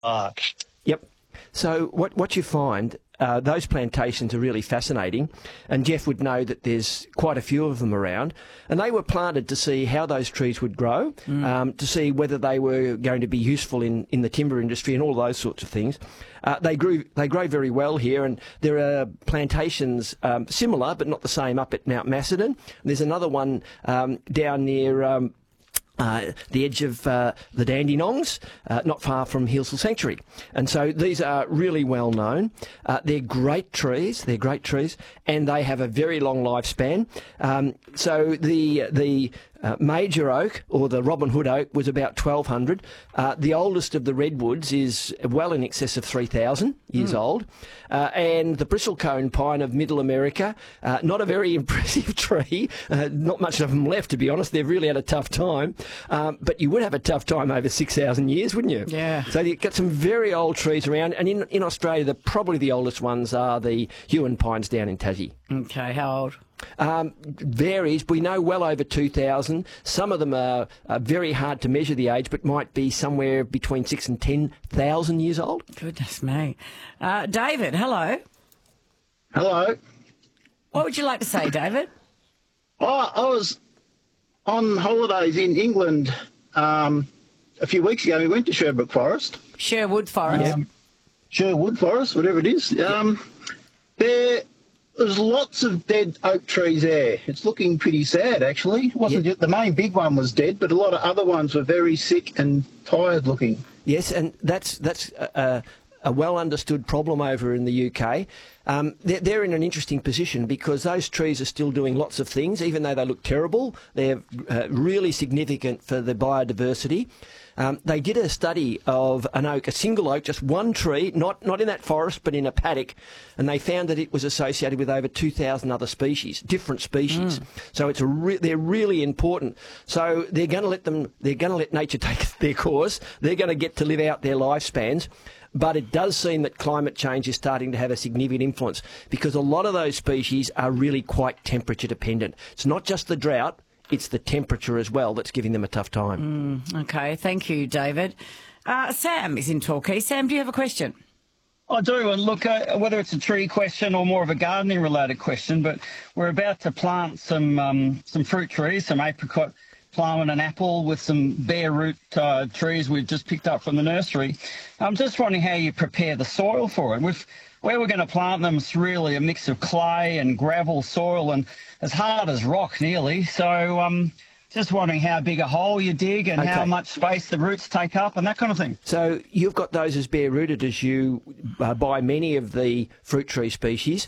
Yep. So what you find, those plantations are really fascinating, and Jeff would know that there's quite a few of them around, and they were planted to see how those trees would grow, to see whether they were going to be useful in the timber industry and all those sorts of things. They grow very well here, and there are plantations similar but not the same up at Mount Macedon. There's another one down near the edge of the Dandenongs, not far from Healesville Sanctuary. And so these are really well known. They're great trees, and they have a very long lifespan. So the major oak, or the Robin Hood oak, was about 1,200. The oldest of the redwoods is well in excess of 3,000 years old. And the bristlecone pine of Middle America, not a very impressive tree. Not much of them left, to be honest. They've really had a tough time. But you would have a tough time over 6,000 years, wouldn't you? Yeah. So you've got some very old trees around. And in Australia, probably the oldest ones are the Huon pines down in Tassie. Okay, how old? Varies. We know well over 2,000. Some of them are very hard to measure the age, but might be somewhere between 6,000 and 10,000 years old. Goodness me. David, hello. Hello. What would you like to say, David? I was on holidays in England a few weeks ago. We went to Sherbrooke Forest. Sherwood Forest. Sherwood Forest, whatever it is. There's lots of dead oak trees there. It's looking pretty sad, actually. It wasn't just, the main big one was dead, but a lot of other ones were very sick and tired looking. Yes, and that's a well understood problem over in the UK. They're in an interesting position because those trees are still doing lots of things, even though they look terrible. They're really significant for the biodiversity. They did a study of an oak, a single oak, just one tree, not in that forest, but in a paddock, and they found that it was associated with over 2,000 other species, different species. So they're really important. So they're going to let nature take their course. They're going to get to live out their lifespans. But it does seem that climate change is starting to have a significant influence because a lot of those species are really quite temperature dependent. It's not just the drought. It's the temperature as well that's giving them a tough time. Okay, thank you, David. Sam is in Torquay. Sam, do you have a question? I do, and look, whether it's a tree question or more of a gardening-related question, but we're about to plant some fruit trees, some apricot, plum and an apple with some bare root trees we've just picked up from the nursery. I'm just wondering how you prepare the soil for it. Where we're going to plant them is really a mix of clay and gravel soil and as hard as rock nearly. So just wondering how big a hole you dig and how much space the roots take up and that kind of thing. So you've got those as bare rooted as you buy many of the fruit tree species.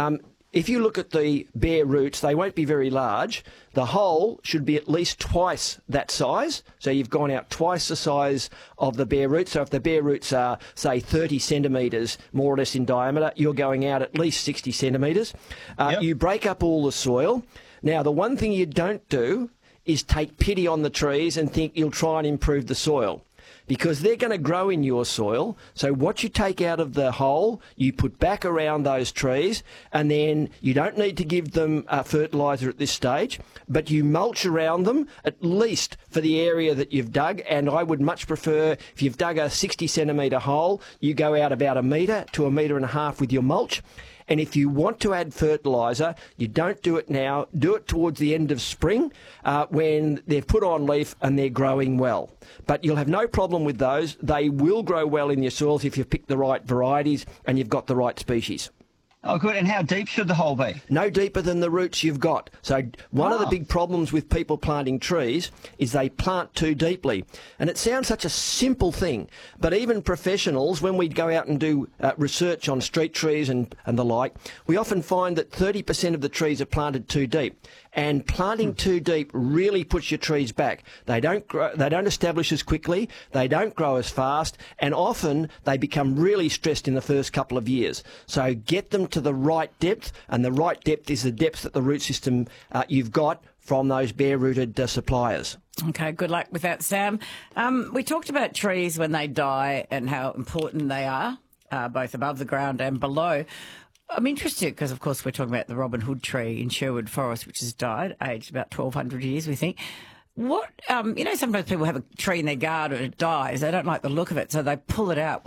If you look at the bare roots, they won't be very large. The hole should be at least twice that size. So you've gone out twice the size of the bare roots. So if the bare roots are, say, 30 centimetres more or less in diameter, you're going out at least 60 centimetres. You break up all the soil. Now, the one thing you don't do is take pity on the trees and think you'll try and improve the soil, because they're going to grow in your soil. So what you take out of the hole, you put back around those trees, and then you don't need to give them fertiliser at this stage, but you mulch around them, at least for the area that you've dug. And I would much prefer, if you've dug a 60 centimetre hole, you go out about 1 metre to 1.5 metres with your mulch. And if you want to add fertiliser, you don't do it now. Do it towards the end of spring when they've put on leaf and they're growing well. But you'll have no problem with those. They will grow well in your soils if you've picked the right varieties and you've got the right species. Oh, good. And how deep should the hole be? No deeper than the roots you've got. So one of the big problems with people planting trees is they plant too deeply. And it sounds such a simple thing, but even professionals, when we go out and do research on street trees and the like, we often find that 30% of the trees are planted too deep. And planting too deep really puts your trees back. They don't grow, they don't establish as quickly, they don't grow as fast, and often they become really stressed in the first couple of years. So get them to the right depth, and the right depth is the depth that the root system you've got from those bare-rooted suppliers. Okay, good luck with that, Sam. We talked about trees when they die and how important they are, both above the ground and below. I'm interested because, of course, we're talking about the Robin Hood tree in Sherwood Forest, which has died, aged about 1,200 years, we think. What, sometimes people have a tree in their garden and it dies. They don't like the look of it, so they pull it out.